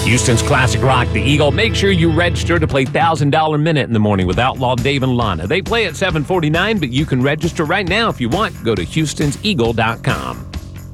Houston's classic rock, The Eagle. Make sure you register to play $1,000 Minute in the morning with Outlaw Dave and Lana. They play at 7:49, but you can register right now if you want. Go to HoustonsEagle.com.